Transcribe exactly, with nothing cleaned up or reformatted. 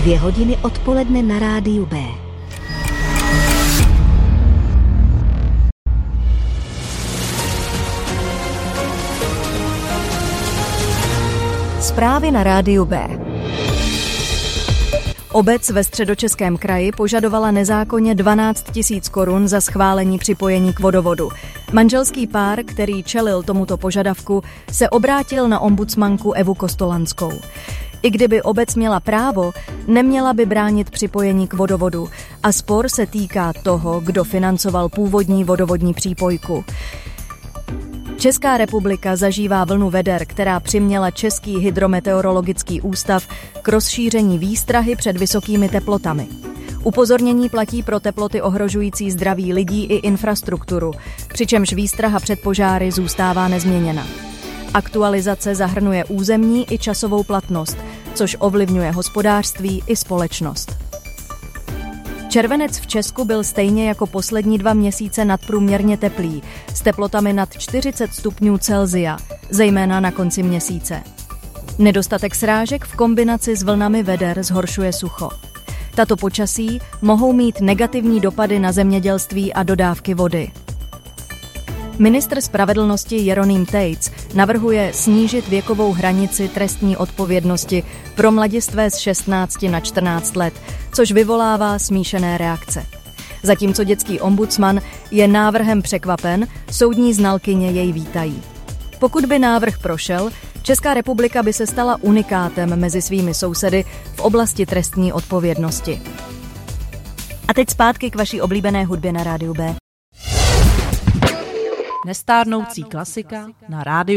Dvě hodiny odpoledne na rádiu B. Zprávy na rádiu B. Obec ve Středočeském kraji požadovala nezákonně dvanáct tisíc korun za schválení připojení k vodovodu. Manželský pár, který čelil tomuto požadavku, se obrátil na ombudsmanku Evu Kostolanskou. I kdyby obec měla právo, neměla by bránit připojení k vodovodu a spor se týká toho, kdo financoval původní vodovodní přípojku. Česká republika zažívá vlnu veder, která přiměla Český hydrometeorologický ústav k rozšíření výstrahy před vysokými teplotami. Upozornění platí pro teploty ohrožující zdraví lidí i infrastrukturu, přičemž výstraha před požáry zůstává nezměněna. Aktualizace zahrnuje územní i časovou platnost, což ovlivňuje hospodářství i společnost. Červenec v Česku byl stejně jako poslední dva měsíce nadprůměrně teplý, s teplotami nad čtyřicet stupňů Celsia, zejména na konci měsíce. Nedostatek srážek v kombinaci s vlnami veder zhoršuje sucho. Tato počasí mohou mít negativní dopady na zemědělství a dodávky vody. Ministr spravedlnosti Jeroným Tejc navrhuje snížit věkovou hranici trestní odpovědnosti pro mladistvé z šestnácti na čtrnáct let, což vyvolává smíšené reakce. Zatímco dětský ombudsman je návrhem překvapen, soudní znalkyně jej vítají. Pokud by návrh prošel, Česká republika by se stala unikátem mezi svými sousedy v oblasti trestní odpovědnosti. A teď zpátky k vaší oblíbené hudbě na rádiu B. Nestárnoucí klasika na rádiu